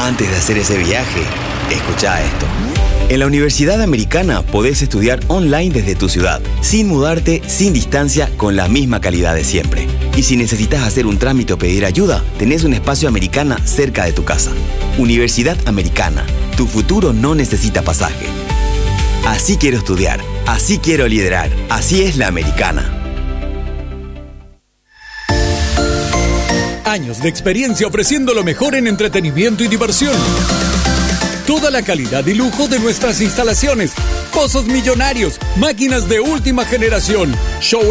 Antes de hacer ese viaje, escucha esto. En la Universidad Americana podés estudiar online desde tu ciudad, sin mudarte, sin distancia, con la misma calidad de siempre. Y si necesitas hacer un trámite o pedir ayuda, tenés un espacio Americana cerca de tu casa. Universidad Americana. Tu futuro no necesita pasaje. Así quiero estudiar, así quiero liderar, así es la Americana. Años de experiencia ofreciendo lo mejor en entretenimiento y diversión. Toda la calidad y lujo de nuestras instalaciones. Pozos millonarios, máquinas de última generación, show